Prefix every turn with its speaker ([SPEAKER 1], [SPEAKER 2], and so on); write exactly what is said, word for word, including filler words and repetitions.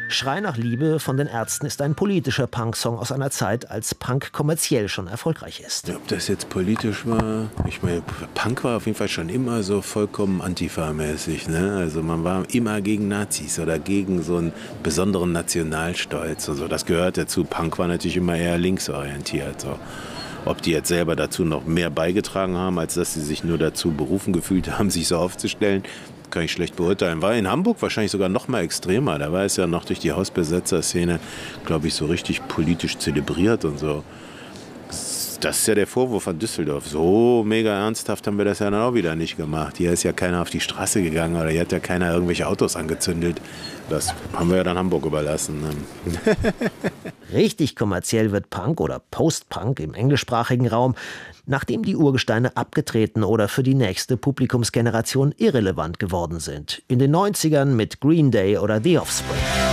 [SPEAKER 1] Schrei nach Liebe von den Ärzten ist ein politischer Punk-Song aus einer Zeit, als Punk kommerziell schon erfolgreich ist.
[SPEAKER 2] Ob das jetzt politisch war, ich meine, Punk war auf jeden Fall schon immer so vollkommen Antifa-mäßig, ne? Also man war immer gegen Nazis oder gegen so einen besonderen Nationalstolz und so. Das gehört dazu. Punk war natürlich immer eher linksorientiert. So. Ob die jetzt selber dazu noch mehr beigetragen haben, als dass sie sich nur dazu berufen gefühlt haben, sich so aufzustellen, kann ich schlecht beurteilen. War in Hamburg wahrscheinlich sogar noch mal extremer. Da war es ja noch durch die Hausbesetzer-Szene, glaube ich, so richtig politisch zelebriert und so. Das ist ja der Vorwurf an Düsseldorf. So mega ernsthaft haben wir das ja dann auch wieder nicht gemacht. Hier ist ja keiner auf die Straße gegangen oder hier hat ja keiner irgendwelche Autos angezündet. Das haben wir ja dann Hamburg überlassen.
[SPEAKER 1] Richtig kommerziell wird Punk oder Post-Punk im englischsprachigen Raum, nachdem die Urgesteine abgetreten oder für die nächste Publikumsgeneration irrelevant geworden sind. In den neunzigern mit Green Day oder The Offspring.